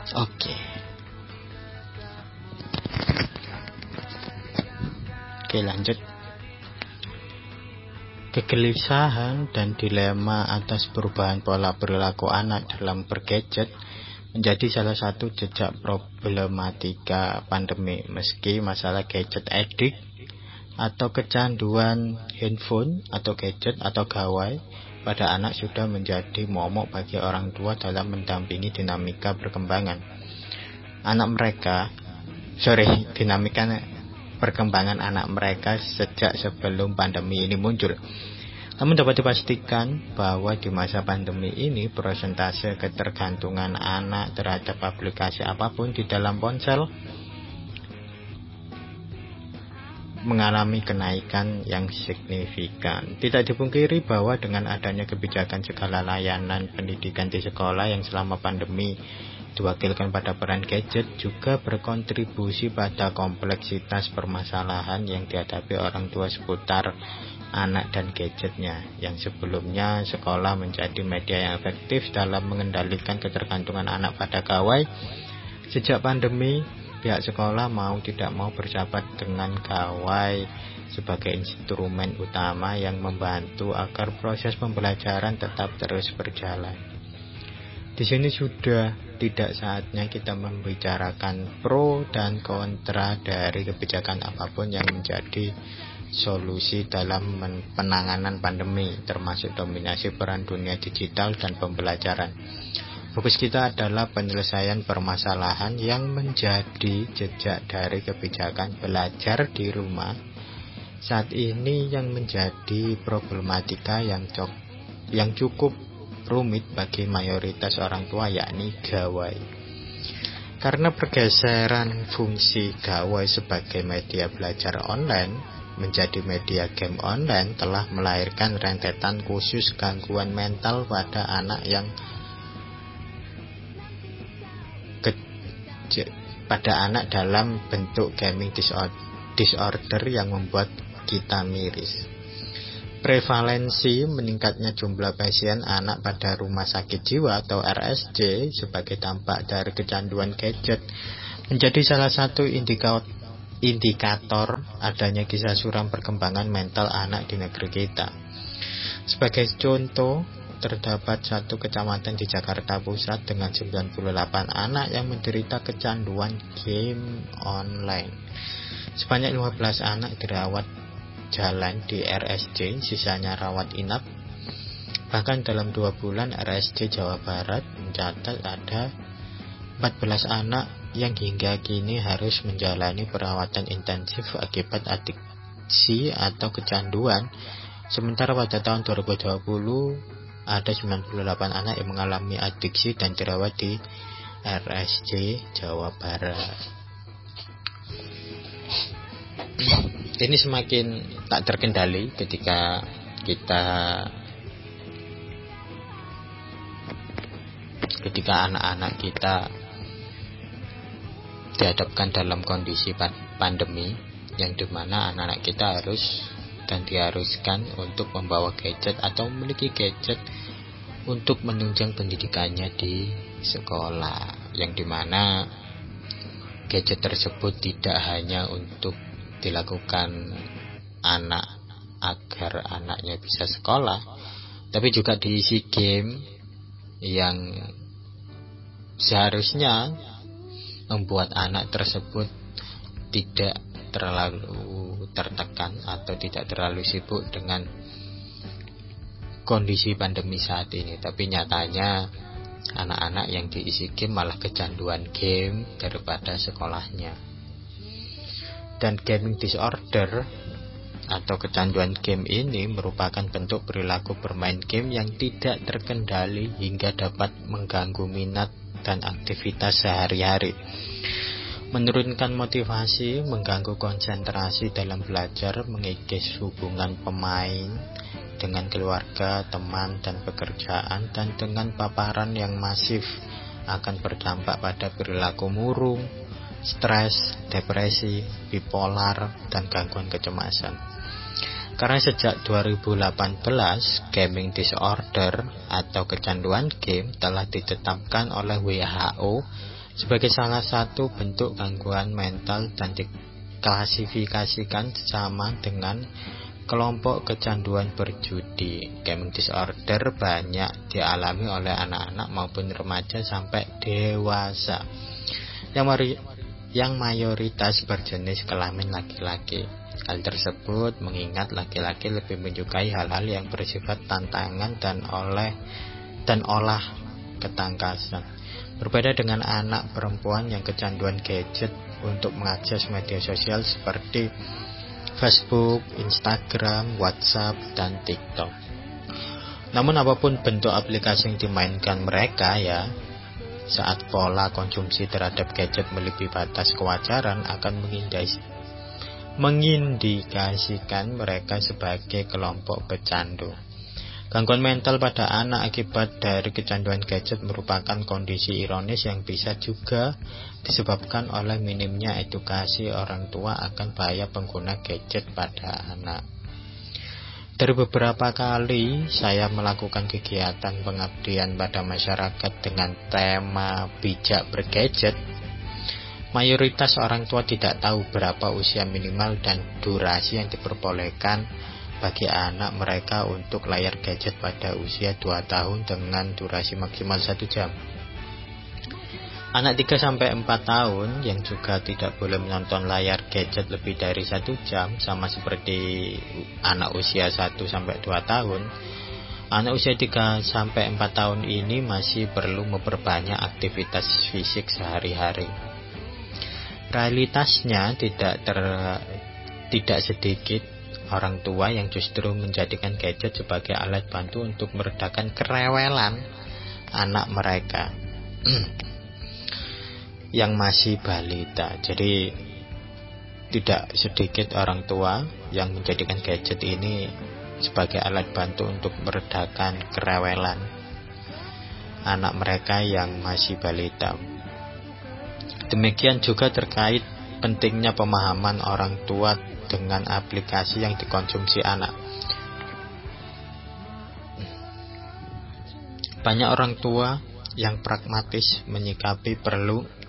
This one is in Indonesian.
Oke. Oke, lanjut. Kegelisahan dan dilema atas perubahan pola perilaku anak dalam bergadget menjadi salah satu jejak problematika pandemi. Meski masalah gadget addict atau kecanduan handphone atau gadget atau gawai pada anak sudah menjadi momok bagi orang tua dalam mendampingi dinamika perkembangan perkembangan anak mereka sejak sebelum pandemi ini muncul. Namun dapat dipastikan bahwa di masa pandemi ini persentase ketergantungan anak terhadap aplikasi apapun di dalam ponsel mengalami kenaikan yang signifikan. Tidak dipungkiri bahwa dengan adanya kebijakan segala layanan pendidikan di sekolah yang selama pandemi diwakilkan pada peran gadget juga berkontribusi pada kompleksitas permasalahan yang dihadapi orang tua seputar anak dan gadgetnya. Yang sebelumnya sekolah menjadi media yang efektif dalam mengendalikan ketergantungan anak pada gawai, sejak pandemi pihak sekolah mau tidak mau bersahabat dengan gawai sebagai instrumen utama yang membantu agar proses pembelajaran tetap terus berjalan. Di sini sudah tidak saatnya kita membicarakan pro dan kontra dari kebijakan apapun yang menjadi solusi dalam penanganan pandemi, termasuk dominasi peran dunia digital dan pembelajaran. Fokus kita adalah penyelesaian permasalahan yang menjadi jejak dari kebijakan belajar di rumah saat ini yang menjadi problematika yang cukup rumit bagi mayoritas orang tua, yakni gawai. Karena pergeseran fungsi gawai sebagai media belajar online menjadi media game online telah melahirkan rentetan khusus gangguan mental pada anak dalam bentuk gaming disorder yang membuat kita miris. Prevalensi meningkatnya jumlah pasien anak pada rumah sakit jiwa atau RSJ sebagai dampak dari kecanduan gadget menjadi salah satu indikator adanya kisah suram perkembangan mental anak di negeri kita. Sebagai contoh, terdapat satu kecamatan di Jakarta Pusat dengan 98 anak yang menderita kecanduan game online. Sebanyak 15 anak dirawat jalan di RSJ, sisanya rawat inap. Bahkan dalam 2 bulan RSJ Jawa Barat mencatat ada 14 anak yang hingga kini harus menjalani perawatan intensif akibat adiksi atau kecanduan. Sementara pada tahun 2020 ada 98 anak yang mengalami adiksi dan dirawat di RSJ Jawa Barat. Ini semakin tak terkendali ketika anak-anak kita dihadapkan dalam kondisi pandemi yang dimana anak-anak kita harus dan diharuskan untuk membawa gadget atau memiliki gadget untuk menunjang pendidikannya di sekolah, yang dimana gadget tersebut tidak hanya untuk dilakukan anak agar anaknya bisa sekolah, tapi juga diisi game yang seharusnya membuat anak tersebut tidak terlalu tertekan atau tidak terlalu sibuk dengan kondisi pandemi saat ini. Tapi nyatanya anak-anak yang diisi game malah kecanduan game daripada sekolahnya. Dan gaming disorder atau kecanduan game ini merupakan bentuk perilaku bermain game yang tidak terkendali hingga dapat mengganggu minat dan aktivitas sehari-hari, menurunkan motivasi, mengganggu konsentrasi dalam belajar, mengikis hubungan pemain dengan keluarga, teman, dan pekerjaan, dan dengan paparan yang masif akan berdampak pada perilaku murung, stres, depresi, bipolar, dan gangguan kecemasan. Karena sejak 2018, gaming disorder atau kecanduan game telah ditetapkan oleh WHO sebagai salah satu bentuk gangguan mental dan diklasifikasikan sama dengan kelompok kecanduan berjudi. Gaming disorder banyak dialami oleh anak-anak maupun remaja sampai dewasa, yang mayoritas berjenis kelamin laki-laki. Hal tersebut mengingat laki-laki lebih menyukai hal-hal yang bersifat tantangan dan olah ketangkasan. Berbeda dengan anak perempuan yang kecanduan gadget untuk mengakses media sosial seperti Facebook, Instagram, WhatsApp, dan TikTok. Namun apapun bentuk aplikasi yang dimainkan mereka saat pola konsumsi terhadap gadget melebihi batas kewajaran akan mengindikasikan mereka sebagai kelompok pecandu. Gangguan mental pada anak akibat dari kecanduan gadget merupakan kondisi ironis yang bisa juga disebabkan oleh minimnya edukasi orang tua akan bahaya pengguna gadget pada anak. Dari beberapa kali saya melakukan kegiatan pengabdian pada masyarakat dengan tema bijak bergadget, mayoritas orang tua tidak tahu berapa usia minimal dan durasi yang diperbolehkan bagi anak mereka untuk layar gadget pada usia 2 tahun dengan durasi maksimal 1 jam. Anak 3-4 tahun yang juga tidak boleh menonton layar gadget lebih dari 1 jam, sama seperti anak usia 1-2 tahun. Anak usia 3-4 tahun ini masih perlu memperbanyak aktivitas fisik sehari-hari. Realitasnya tidak sedikit orang tua yang justru menjadikan gadget sebagai alat bantu untuk meredakan kerewelan anak mereka yang masih balita. Jadi tidak sedikit orang tua yang menjadikan gadget ini sebagai alat bantu untuk meredakan kerewelan anak mereka yang masih balita. Demikian juga terkait pentingnya pemahaman orang tua dengan aplikasi yang dikonsumsi anak. Banyak orang tua yang pragmatis menyikapi perlu